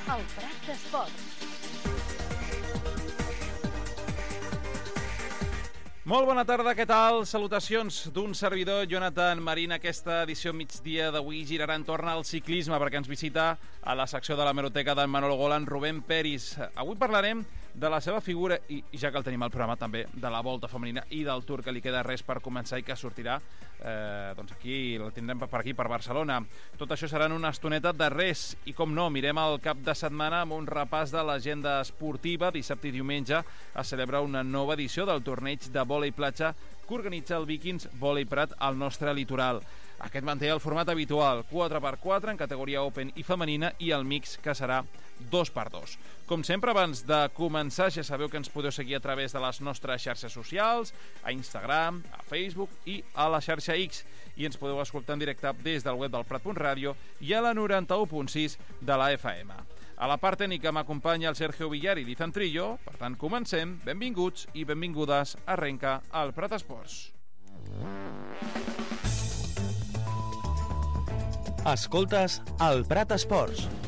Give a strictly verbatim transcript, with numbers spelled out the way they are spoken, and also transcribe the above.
El Prat d'Esports. Molt bona tarda, què tal? Salutacions d'un servidor, Jonathan Marín. Aquesta edició migdia d'avui girarà entorn al ciclisme perquè ens visita a la secció de l'hemeroteca d'en Manolo Golan, Rubén Peris. Avui parlarem de la seva figura i, ja que el tenim al programa, també de la Volta femenina i del Tour, que li queda res per començar i que sortirà eh, doncs aquí, la tindrem per aquí, per Barcelona. Tot això serà en una estoneta de res i, com no, mirem el cap de setmana amb un repàs de l'agenda esportiva. Dissabte i diumenge es celebra una nova edició del torneig de vòlei platja que organitza el Vikings Vòlei Prat al nostre litoral. Aquest manté el format habitual, quatre per quatre en categoria Open i femenina, i el mix, que serà dos per dos. Com sempre, abans de començar, ja sabeu que ens podeu seguir a través de les nostres xarxes socials, a Instagram, a Facebook i a la xarxa X, i ens podeu escoltar en directe des del web del Prat punt ràdio i a la noranta-u punt sis de la F M. A la part tècnica m'acompanya el Sergio Villar i l'Izan Trillo. Per tant, comencem. Benvinguts i benvingudes. Arrenca el Prat Esports. Escoltes el Prat Esports.